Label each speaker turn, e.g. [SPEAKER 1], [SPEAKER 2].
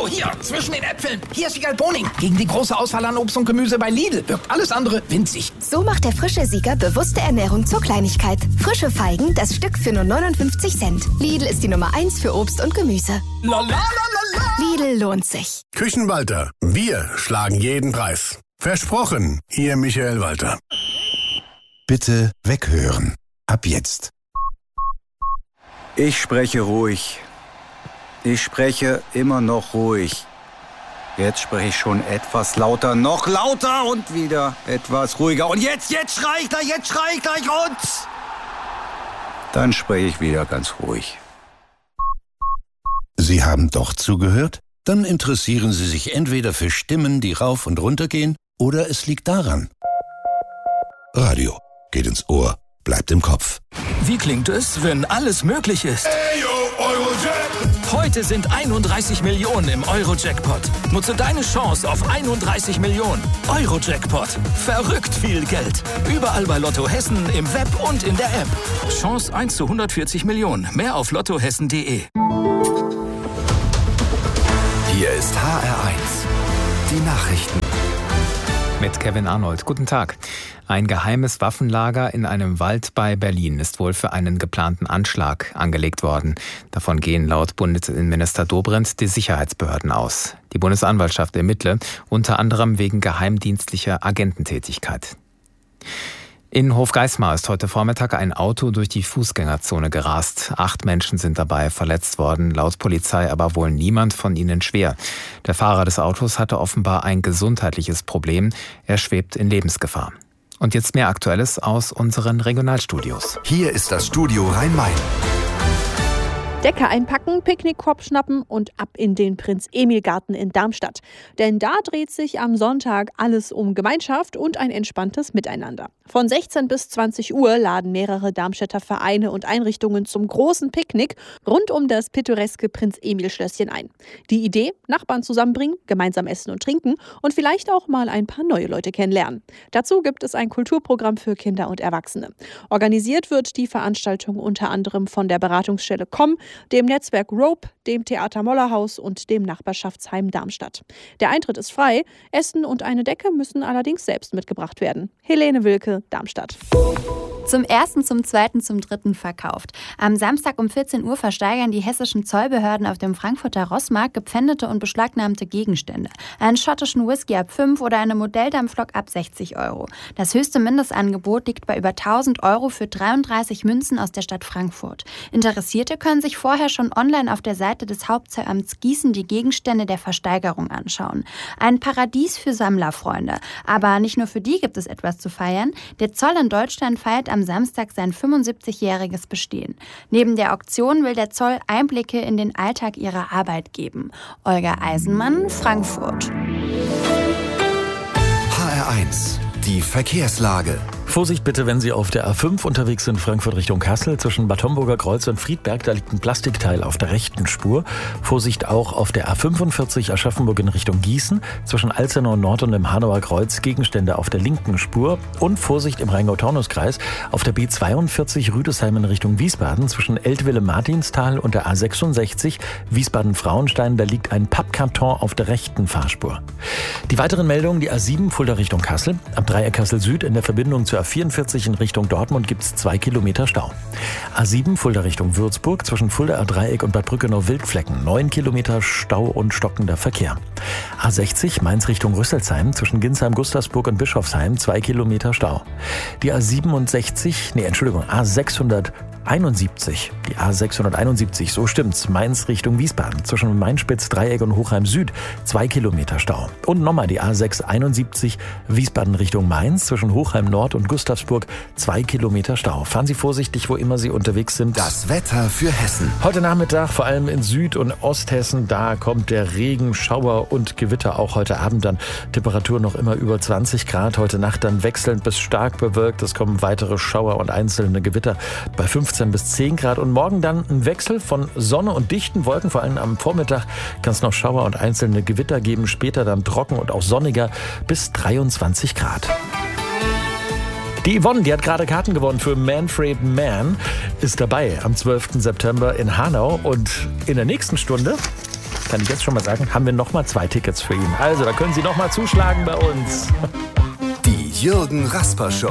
[SPEAKER 1] Hallo, hier, zwischen den Äpfeln. Hier ist Siegal Boning. Gegen die große Auswahl an Obst und Gemüse bei Lidl wirkt alles andere winzig.
[SPEAKER 2] So macht der frische Sieger bewusste Ernährung zur Kleinigkeit. Frische Feigen, das Stück für nur 59 Cent. Lidl ist die Nummer 1 für Obst und Gemüse.
[SPEAKER 1] La, la, la, la, la.
[SPEAKER 2] Lidl lohnt sich.
[SPEAKER 3] Küchenwalter, wir schlagen jeden Preis. Versprochen, Ihr Michael Walter.
[SPEAKER 4] Bitte weghören. Ab jetzt.
[SPEAKER 5] Ich spreche ruhig. Ich spreche immer noch ruhig. Jetzt spreche ich schon etwas lauter, noch lauter und wieder etwas ruhiger. Und jetzt schrei ich gleich und dann spreche ich wieder ganz ruhig.
[SPEAKER 4] Sie haben doch zugehört? Dann interessieren Sie sich entweder für Stimmen, die rauf und runter gehen, oder es liegt daran. Radio geht ins Ohr, bleibt im Kopf.
[SPEAKER 1] Wie klingt es, wenn alles möglich ist? Heute sind 31 Millionen im Euro-Jackpot. Nutze deine Chance auf 31 Millionen. Euro-Jackpot. Verrückt viel Geld. Überall bei Lotto Hessen, im Web und in der App. Chance 1 zu 140 Millionen. Mehr auf lottohessen.de.
[SPEAKER 6] Hier ist HR1. Die Nachrichten.
[SPEAKER 7] Mit Kevin Arnold. Guten Tag. Ein geheimes Waffenlager in einem Wald bei Berlin ist wohl für einen geplanten Anschlag angelegt worden. Davon gehen laut Bundesinnenminister Dobrindt die Sicherheitsbehörden aus. Die Bundesanwaltschaft ermittle, unter anderem wegen geheimdienstlicher Agententätigkeit. In Hofgeismar ist heute Vormittag ein Auto durch die Fußgängerzone gerast. 8 Menschen sind dabei verletzt worden, laut Polizei aber wohl niemand von ihnen schwer. Der Fahrer des Autos hatte offenbar ein gesundheitliches Problem. Er schwebt in Lebensgefahr. Und jetzt mehr Aktuelles aus unseren Regionalstudios.
[SPEAKER 6] Hier ist das Studio Rhein-Main.
[SPEAKER 8] Decke einpacken, Picknickkorb schnappen und ab in den Prinz-Emil-Garten in Darmstadt. Denn da dreht sich am Sonntag alles um Gemeinschaft und ein entspanntes Miteinander. Von 16 bis 20 Uhr laden mehrere Darmstädter Vereine und Einrichtungen zum großen Picknick rund um das pittoreske Prinz-Emil-Schlösschen ein. Die Idee, Nachbarn zusammenbringen, gemeinsam essen und trinken und vielleicht auch mal ein paar neue Leute kennenlernen. Dazu gibt es ein Kulturprogramm für Kinder und Erwachsene. Organisiert wird die Veranstaltung unter anderem von der Beratungsstelle COM, dem Netzwerk Rope, dem Theater Mollerhaus und dem Nachbarschaftsheim Darmstadt. Der Eintritt ist frei, Essen und eine Decke müssen allerdings selbst mitgebracht werden. Helene Wilke, Darmstadt.
[SPEAKER 9] Zum 1., zum 2., zum 3. verkauft. Am Samstag um 14 Uhr versteigern die hessischen Zollbehörden auf dem Frankfurter Rossmarkt gepfändete und beschlagnahmte Gegenstände. Einen schottischen Whisky ab 5 oder eine Modelldampflok ab 60 €. Das höchste Mindestangebot liegt bei über 1.000 € für 33 Münzen aus der Stadt Frankfurt. Interessierte können sich vorher schon online auf der Seite des Hauptzollamts Gießen die Gegenstände der Versteigerung anschauen. Ein Paradies für Sammlerfreunde. Aber nicht nur für die gibt es etwas zu feiern. Der Zoll in Deutschland feiert am Samstag sein 75-jähriges Bestehen. Neben der Auktion will der Zoll Einblicke in den Alltag ihrer Arbeit geben. Olga Eisenmann, Frankfurt.
[SPEAKER 6] HR1. Die Verkehrslage.
[SPEAKER 10] Vorsicht bitte, wenn Sie auf der A5 unterwegs sind, Frankfurt Richtung Kassel, zwischen Bad Homburger Kreuz und Friedberg, da liegt ein Plastikteil auf der rechten Spur. Vorsicht auch auf der A45 Aschaffenburg in Richtung Gießen, zwischen Alzernau Nord und dem Hanauer Kreuz, Gegenstände auf der linken Spur. Und Vorsicht im Rheingau-Taunus-Kreis auf der B42 Rüdesheim in Richtung Wiesbaden, zwischen Eltville-Martinstal und der A66 Wiesbaden-Frauenstein, da liegt ein Pappkarton auf der rechten Fahrspur. Die weiteren Meldungen, die A7 Fulda Richtung Kassel, am Dreieck Kassel Süd in der Verbindung zur A44 in Richtung Dortmund gibt es 2 Kilometer Stau. A7 Fulda Richtung Würzburg, zwischen Fuldaer Dreieck und Bad Brückenau-Wildflecken 9 Kilometer Stau und stockender Verkehr. A60 Mainz Richtung Rüsselsheim, zwischen Ginsheim-Gustavsburg und Bischofsheim 2 Kilometer Stau. Die A671, die A671, so stimmt's, Mainz Richtung Wiesbaden, zwischen Mainspitz, Dreieck und Hochheim Süd, 2 Kilometer Stau. Und nochmal die A671, Wiesbaden Richtung Mainz, zwischen Hochheim Nord und Gustavsburg, 2 Kilometer Stau. Fahren Sie vorsichtig, wo immer Sie unterwegs sind.
[SPEAKER 6] Das Wetter für Hessen.
[SPEAKER 10] Heute Nachmittag, vor allem in Süd- und Osthessen, da kommt der Regen, Schauer und Gewitter. Auch heute Abend dann Temperatur noch immer über 20 Grad. Heute Nacht dann wechselnd bis stark bewölkt. Es kommen weitere Schauer und einzelne Gewitter bei 15 bis 10 Grad. Und morgen dann ein Wechsel von Sonne und dichten Wolken. Vor allem am Vormittag kann es noch Schauer und einzelne Gewitter geben. Später dann trocken und auch sonniger bis 23 Grad. Die Yvonne, die hat gerade Karten gewonnen für Manfred Mann, ist dabei am 12. September in Hanau. Und in der nächsten Stunde kann ich jetzt schon mal sagen, haben wir nochmal 2 Tickets für ihn. Also, da können Sie nochmal zuschlagen bei uns.
[SPEAKER 6] Die Jürgen Rasper Show.